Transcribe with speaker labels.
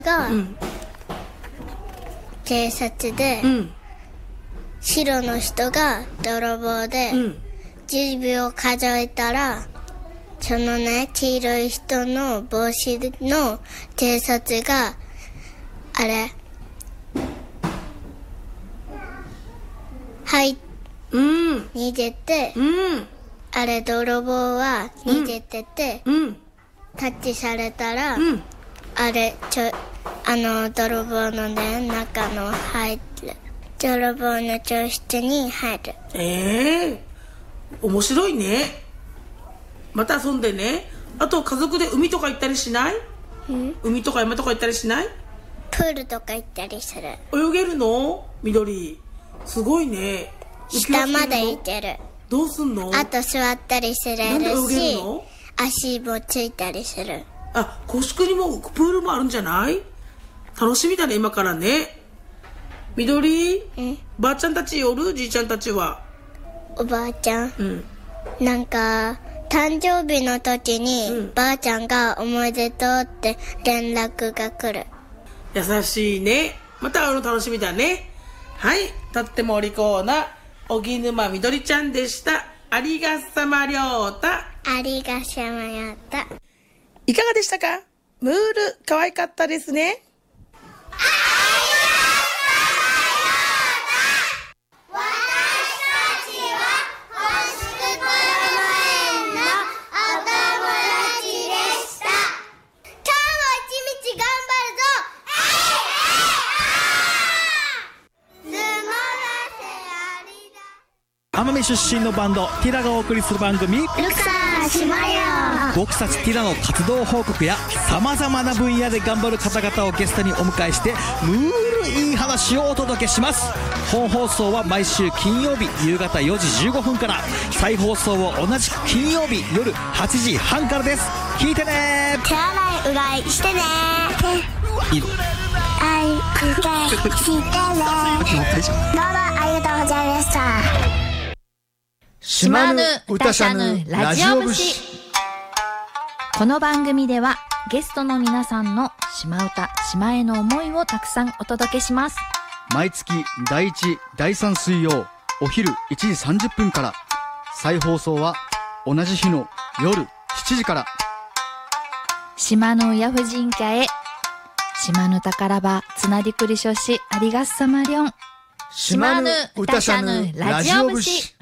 Speaker 1: が、警察で、白の人が泥棒で、10秒数えたらそのね黄色い人の帽子の警察があれ逃げて、あれ泥棒は逃げてて、タッチされたら、あれ泥棒のね中の入る泥棒の教室に入る。
Speaker 2: 面白いね。また遊んでね。あと家族で海とか行ったりしない？海とか山とか行ったりしない？
Speaker 1: プールとか行ったりする。
Speaker 2: 泳げるの？緑すごいね。
Speaker 1: 下まで行ける。
Speaker 2: どうすんの？
Speaker 1: あと座ったりするし、
Speaker 2: なんで泳げるの？
Speaker 1: 足もついたりする。
Speaker 2: 古宿にもプールもあるんじゃない？楽しみだね今からね。緑、ばあちゃんたちおる？じいちゃんたちは。
Speaker 1: おばあちゃん、なんか誕生日の時に、ばあちゃんがおめでとうって連絡が来る。
Speaker 2: 優しいね。また会うの楽しみだね。はい、とってもお利口な荻沼みどりちゃんでした。ありがさまりょうた。
Speaker 1: ありがさまようた。
Speaker 2: いかがでしたか？ムール可愛かったですね。
Speaker 3: 奄美出身のバンドティラがお送りする番組
Speaker 1: ルクサしまよ。
Speaker 3: 僕たちティラの活動報告やさまざまな分野で頑張る方々をゲストにお迎えしてムールいい話をお届けします。本放送は毎週金曜日夕方4時15分から、再放送を同じく金曜日夜8時半からです。聞いてね。
Speaker 1: 手洗いうがいしてね。
Speaker 3: いいの？
Speaker 1: はい、してね。どうもありがとうございました。
Speaker 4: 島ぬ歌しゃぬラジオ節。この番組ではゲストの皆さんの島唄、島への思いをたくさんお届けします。
Speaker 5: 毎月第1、第3水曜お昼1時30分から、再放送は同じ日の夜7時から。
Speaker 4: 島の親婦人家へ、島の宝場つなりくりしょしありがっさまりょん。
Speaker 5: 島ぬ歌しゃぬラジオ節。